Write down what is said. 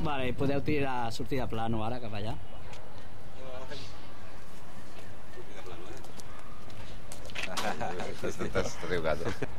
Vale, podeu sortir de plano ara cap allà. T'has riugat.